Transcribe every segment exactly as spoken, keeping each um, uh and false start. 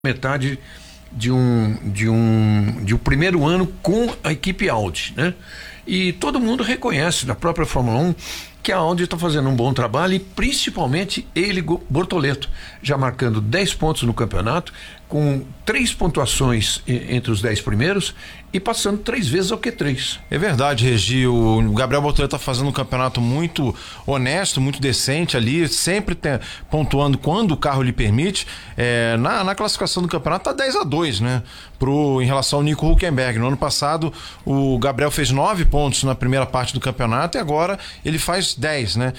metade de um de um de um primeiro ano com a equipe Audi, né? E todo mundo reconhece na própria Fórmula um que a Audi está fazendo um bom trabalho, e principalmente ele, Bortoleto, já marcando dez pontos no campeonato, com três pontuações entre os dez primeiros e passando três vezes ao Q três. É verdade, Regi, o Gabriel Bortoleto está fazendo um campeonato muito honesto, muito decente ali, sempre tem, pontuando quando o carro lhe permite. É, na, na classificação do campeonato está dez a dois, né? Pro, em relação ao Nico Hülkenberg. No ano passado o Gabriel fez nove pontos na primeira parte do campeonato e agora ele faz dez, né?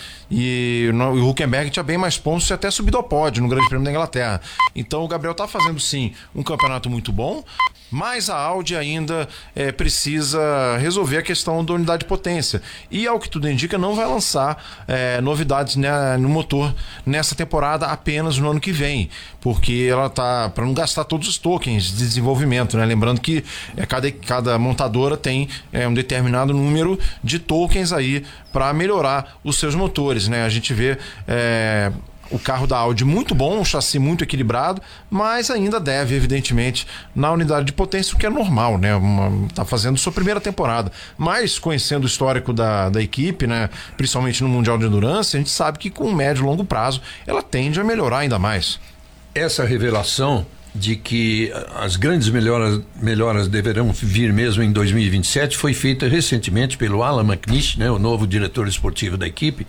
E no, o Hülkenberg tinha bem mais pontos e até subido ao pódio no Grande Prêmio da Inglaterra. Então o Gabriel está fazendo sim um campeonato muito bom, mas a Audi ainda é, precisa resolver a questão da unidade de potência. E ao que tudo indica, não vai lançar é, novidades, né, no motor nessa temporada, apenas no ano que vem, porque ela tá para não gastar todos os tokens de desenvolvimento, né? Lembrando que é, cada, cada montadora tem é, um determinado número de tokens aí para melhorar os seus motores, né? A gente vê é, o carro da Audi muito bom, um chassi muito equilibrado, mas ainda deve, evidentemente, na unidade de potência, o que é normal, né? Uma, tá fazendo sua primeira temporada. Mas, conhecendo o histórico da, da equipe, né? Principalmente no Mundial de Endurance, a gente sabe que com médio e longo prazo ela tende a melhorar ainda mais. Essa revelação de que as grandes melhoras, melhoras deverão vir mesmo em dois mil e vinte e sete foi feita recentemente pelo Alan McNish, né? O novo diretor esportivo da equipe.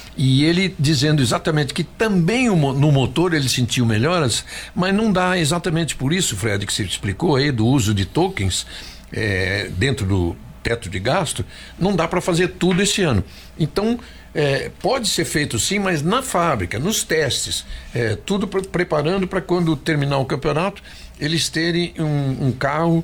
E ele dizendo exatamente que também no motor ele sentiu melhoras, mas não dá exatamente por isso, Fred, que você explicou aí do uso de tokens é, dentro do teto de gasto, não dá para fazer tudo esse ano. Então, é, pode ser feito sim, mas na fábrica, nos testes, é, tudo pre- preparando para quando terminar o campeonato, eles terem um, um carro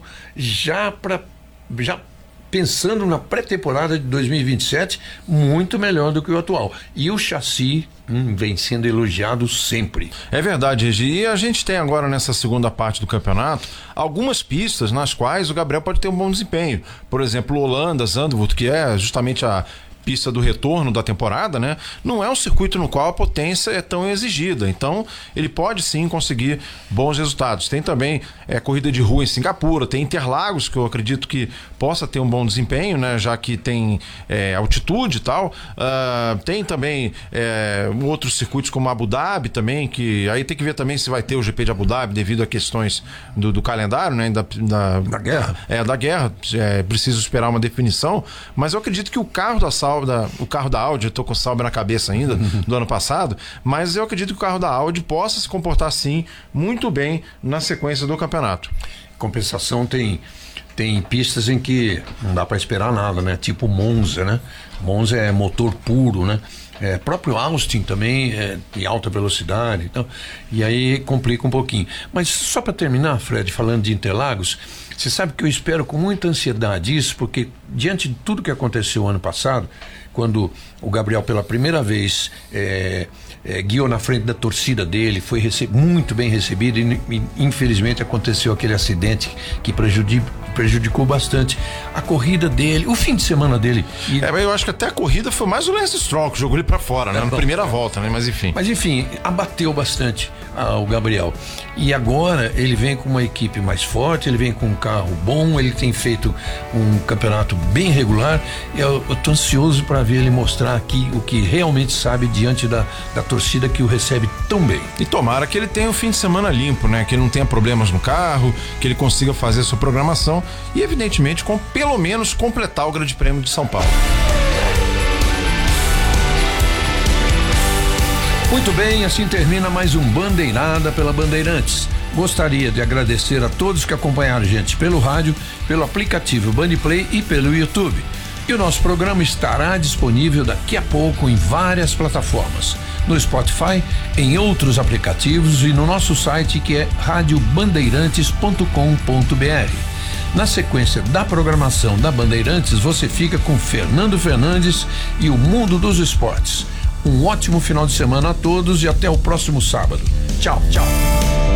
já para já pensando na pré-temporada de dois mil e vinte e sete, muito melhor do que o atual. E o chassi hum, vem sendo elogiado sempre. É verdade, Regi. E a gente tem agora nessa segunda parte do campeonato algumas pistas nas quais o Gabriel pode ter um bom desempenho. Por exemplo, Holanda, Zandvoort, que é justamente a pista do retorno da temporada, né? Não é um circuito no qual a potência é tão exigida, então ele pode sim conseguir bons resultados. Tem também é, corrida de rua em Singapura, tem Interlagos, que eu acredito que possa ter um bom desempenho, né? Já que tem é, altitude e tal. Uh, tem também é, outros circuitos como Abu Dhabi também, que aí tem que ver também se vai ter o G P de Abu Dhabi devido a questões do, do calendário, né? Da, da, da guerra. É, da guerra, é preciso esperar uma definição, mas eu acredito que o carro da Sauber Da, o carro da Audi, eu tô com o Sauber na cabeça ainda, uhum. do ano passado, mas eu acredito que o carro da Audi possa se comportar sim muito bem na sequência do campeonato. Compensação, tem tem pistas em que não dá para esperar nada, né? Tipo Monza, né? Monza é motor puro, né? É, próprio Austin também é de alta velocidade, então, e aí complica um pouquinho. Mas só para terminar, Fred, falando de Interlagos, você sabe que eu espero com muita ansiedade isso, porque diante de tudo que aconteceu ano passado, quando o Gabriel pela primeira vez é, é, guiou na frente da torcida dele, foi rece- muito bem recebido e, e infelizmente aconteceu aquele acidente que prejudi- prejudicou bastante a corrida dele, o fim de semana dele. E... É, mas eu acho que até a corrida foi mais o Lance Stroll que jogou ele pra fora, né? É, na bom, primeira é. volta, né? Mas enfim. Mas enfim, abateu bastante ah, o Gabriel. E agora ele vem com uma equipe mais forte, ele vem com um carro bom, ele tem feito um campeonato bem regular. Eu, eu tô ansioso para ver ele mostrar aqui o que realmente sabe diante da, da torcida que o recebe tão bem. E tomara que ele tenha um fim de semana limpo, né? Que ele não tenha problemas no carro, que ele consiga fazer sua programação e, evidentemente, com pelo menos completar o Grande Prêmio de São Paulo. Muito bem, assim termina mais um Bandeirada pela Bandeirantes. Gostaria de agradecer a todos que acompanharam a gente pelo rádio, pelo aplicativo Bandplay e pelo YouTube. E o nosso programa estará disponível daqui a pouco em várias plataformas, no Spotify, em outros aplicativos e no nosso site, que é rádio bandeirantes ponto com ponto b r. Na sequência da programação da Bandeirantes, você fica com Fernando Fernandes e o Mundo dos Esportes. Um ótimo final de semana a todos e até o próximo sábado. Tchau, tchau.